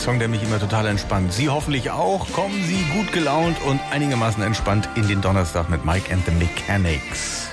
Song, der mich immer total entspannt. Sie hoffentlich auch. Kommen Sie gut gelaunt und einigermaßen entspannt in den Donnerstag mit Mike and the Mechanics.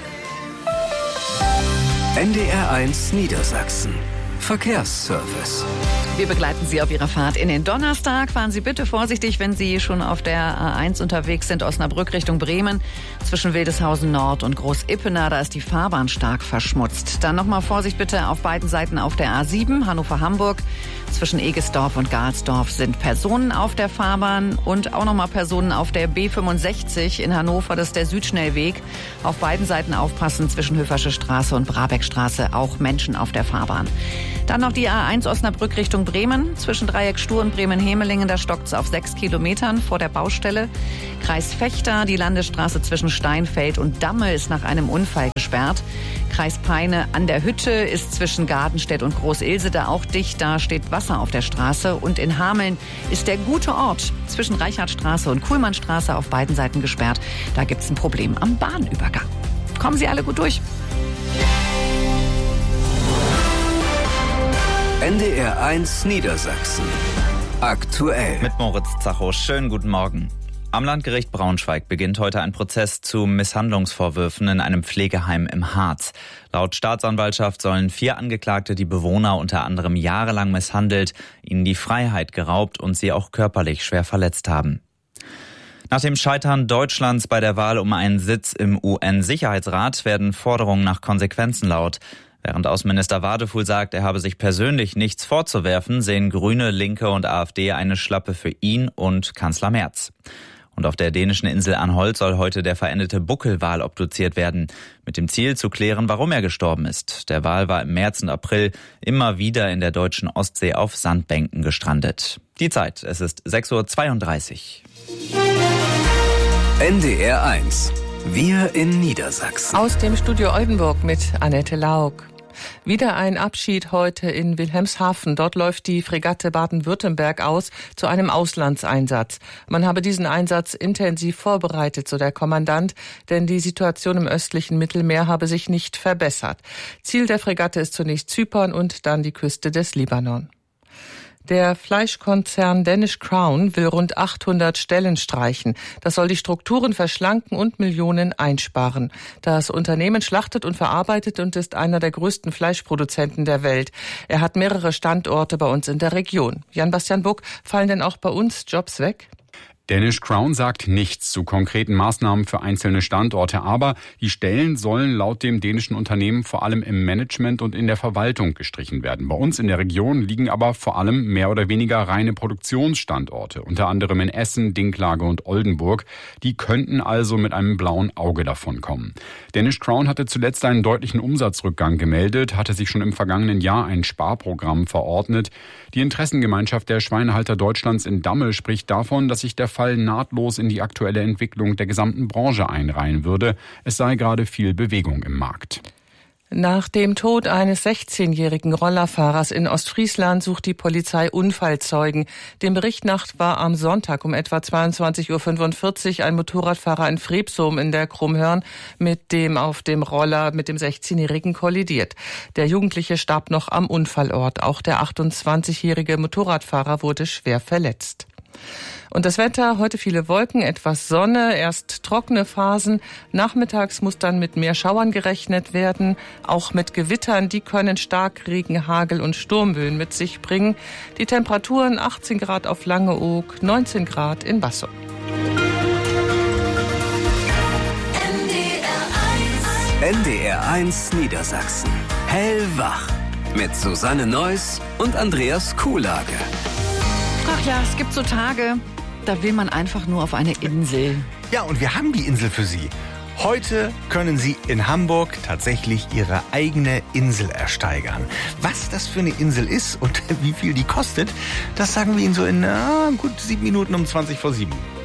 NDR1 Niedersachsen. Verkehrsservice. Wir begleiten Sie auf Ihrer Fahrt in den Donnerstag. Fahren Sie bitte vorsichtig, wenn Sie schon auf der A1 unterwegs sind, Osnabrück Richtung Bremen. Zwischen Wildeshausen Nord und Groß-Ippener, da ist die Fahrbahn stark verschmutzt. Dann nochmal Vorsicht bitte auf beiden Seiten auf der A7, Hannover-Hamburg. Zwischen Egesdorf und Gahlsdorf sind Personen auf der Fahrbahn und auch nochmal Personen auf der B65 in Hannover. Das ist der Südschnellweg. Auf beiden Seiten aufpassen, zwischen Höfersche Straße und Brabeckstraße auch Menschen auf der Fahrbahn. Dann noch die A1 Osnabrück Richtung Bremen. Zwischen Dreieck Stur und Bremen-Hemelingen, da stockt es auf 6 Kilometern vor der Baustelle. Kreis Vechta, die Landesstraße zwischen Steinfeld und Damme ist nach einem Unfall gesperrt. Kreis Peine an der Hütte ist zwischen Gardenstedt und Groß-Ilsede auch dicht. Da steht Wasser auf der Straße. Und in Hameln ist der gute Ort zwischen Reichardtstraße und Kuhlmannstraße auf beiden Seiten gesperrt. Da gibt es ein Problem am Bahnübergang. Kommen Sie alle gut durch. NDR1 Niedersachsen. Aktuell. Mit Moritz Zacho. Schönen guten Morgen. Am Landgericht Braunschweig beginnt heute ein Prozess zu Misshandlungsvorwürfen in einem Pflegeheim im Harz. Laut Staatsanwaltschaft sollen 4 Angeklagte die Bewohner unter anderem jahrelang misshandelt, ihnen die Freiheit geraubt und sie auch körperlich schwer verletzt haben. Nach dem Scheitern Deutschlands bei der Wahl um einen Sitz im UN-Sicherheitsrat werden Forderungen nach Konsequenzen laut. Während Außenminister Wadefuhl sagt, er habe sich persönlich nichts vorzuwerfen, sehen Grüne, Linke und AfD eine Schlappe für ihn und Kanzler Merz. Und auf der dänischen Insel Anholt soll heute der verendete Buckelwal obduziert werden, mit dem Ziel zu klären, warum er gestorben ist. Der Wal war im März und April immer wieder in der deutschen Ostsee auf Sandbänken gestrandet. Die Zeit, es ist 6:32 Uhr. NDR1. Wir in Niedersachsen. Aus dem Studio Oldenburg mit Annette Lauk. Wieder ein Abschied heute in Wilhelmshaven. Dort läuft die Fregatte Baden-Württemberg aus zu einem Auslandseinsatz. Man habe diesen Einsatz intensiv vorbereitet, so der Kommandant, denn die Situation im östlichen Mittelmeer habe sich nicht verbessert. Ziel der Fregatte ist zunächst Zypern und dann die Küste des Libanon. Der Fleischkonzern Danish Crown will rund 800 Stellen streichen. Das soll die Strukturen verschlanken und Millionen einsparen. Das Unternehmen schlachtet und verarbeitet und ist einer der größten Fleischproduzenten der Welt. Er hat mehrere Standorte bei uns in der Region. Jan-Bastian Buck, fallen denn auch bei uns Jobs weg? Danish Crown sagt nichts zu konkreten Maßnahmen für einzelne Standorte, aber die Stellen sollen laut dem dänischen Unternehmen vor allem im Management und in der Verwaltung gestrichen werden. Bei uns in der Region liegen aber vor allem mehr oder weniger reine Produktionsstandorte, unter anderem in Essen, Dinklage und Oldenburg. Die könnten also mit einem blauen Auge davonkommen. Danish Crown hatte zuletzt einen deutlichen Umsatzrückgang gemeldet, hatte sich schon im vergangenen Jahr ein Sparprogramm verordnet. Die Interessengemeinschaft der Schweinehalter Deutschlands in Damme spricht davon, dass sich der Fall nahtlos in die aktuelle Entwicklung der gesamten Branche einreihen würde. Es sei gerade viel Bewegung im Markt. Nach dem Tod eines 16-jährigen Rollerfahrers in Ostfriesland sucht die Polizei Unfallzeugen. Dem Bericht nach war am Sonntag um etwa 22:45 Uhr ein Motorradfahrer in Frebsohm in der Krummhörn mit dem 16-jährigen kollidiert. Der Jugendliche starb noch am Unfallort. Auch der 28-jährige Motorradfahrer wurde schwer verletzt. Und das Wetter, heute viele Wolken, etwas Sonne, erst trockene Phasen. Nachmittags muss dann mit mehr Schauern gerechnet werden, auch mit Gewittern. Die können Starkregen, Hagel und Sturmböen mit sich bringen. Die Temperaturen 18 Grad auf Langeoog, 19 Grad in Bassum. NDR1 Niedersachsen. Hellwach. Mit Susanne Neuss und Andreas Kuhlage. Ach ja, es gibt so Tage, da will man einfach nur auf eine Insel. Ja, und wir haben die Insel für Sie. Heute können Sie in Hamburg tatsächlich Ihre eigene Insel ersteigern. Was das für eine Insel ist und wie viel die kostet, das sagen wir Ihnen so in gut 7 Minuten um 7:20.